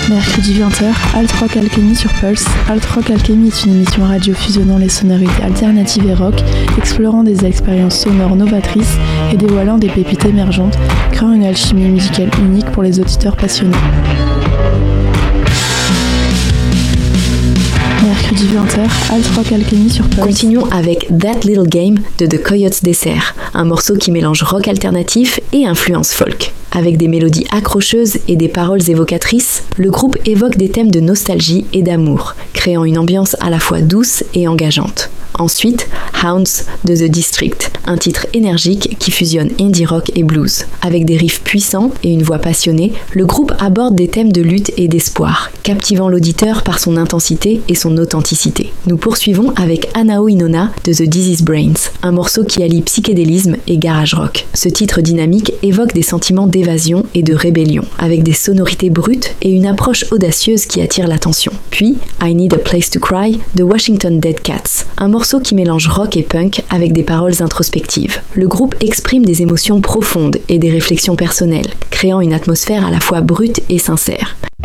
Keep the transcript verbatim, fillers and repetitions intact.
Mercredi vingt heures, Alt Rock Alchemy sur Pulse. Alt Rock Alchemy est une émission radio fusionnant les sonorités alternatives et rock, explorant des expériences sonores novatrices et dévoilant des pépites émergentes, créant une alchimie musicale unique pour les auditeurs passionnés. Mercredi vingt heures, Alt Rock Alchemy sur Pulse. Continuons avec That Little Game de The Coyotes Dessert, un morceau qui mélange rock alternatif et influence folk. Avec des mélodies accrocheuses et des paroles évocatrices, le groupe évoque des thèmes de nostalgie et d'amour, créant une ambiance à la fois douce et engageante. Ensuite, Hounds de The District, un titre énergique qui fusionne indie rock et blues. Avec des riffs puissants et une voix passionnée, le groupe aborde des thèmes de lutte et d'espoir, captivant l'auditeur par son intensité et son authenticité. Nous poursuivons avec Anao Inona de The Disease Brains, un morceau qui allie psychédélisme et garage rock. Ce titre dynamique évoque des sentiments d'évasion et de rébellion, avec des sonorités brutes et une approche audacieuse qui attire l'attention. Puis, I Need a Place to Cry de Washington Dead Cats, un morceau qui mélange rock et punk avec des paroles introspectives. Le groupe exprime des émotions profondes et des réflexions personnelles, créant une atmosphère à la fois brute et sincère.